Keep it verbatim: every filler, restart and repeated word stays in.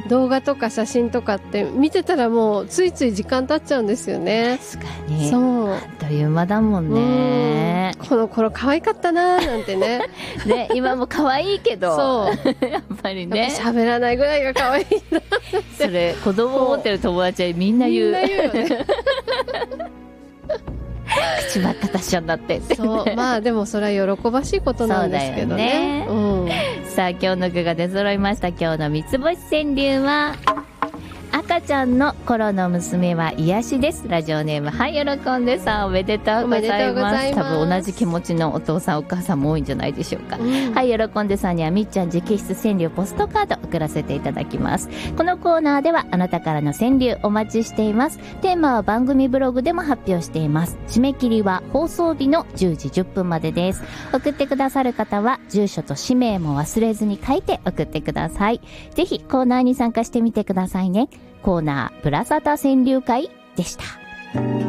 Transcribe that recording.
動画とか写真とかって見てたらもうついつい時間経っちゃうんですよね。 確かに。 そう。 あっという間だもんね。 この頃可愛かったなーなんてね。 ね、今も可愛いけど。 そう。 やっぱりね。 喋らないぐらいが可愛いなって。 それ、子供を持ってる友達はみんな言う。 みんな言うよね。 口ばっか達者になってって、ね。 そう。まあでもそれは喜ばしいことなんですけどね。 そうだよね。うん、さあ今日の句が出揃いました。今日の三つ星川柳は、赤ちゃんの頃の娘は癒しです。ラジオネーム、はい、喜んでさん、おめでとうございます。 おめでとうございます。 多分同じ気持ちのお父さんお母さんも多いんじゃないでしょうか。うん、はい、喜んでさんにはみっちゃん直筆川柳ポストカード送らせていただきます。このコーナーではあなたからの川柳お待ちしています。テーマは番組ブログでも発表しています。締め切りは放送日のじゅうじじゅっぷんまでです。送ってくださる方は住所と氏名も忘れずに書いて送ってください。ぜひコーナーに参加してみてくださいね。コーナー、ぶらさた川柳会でした。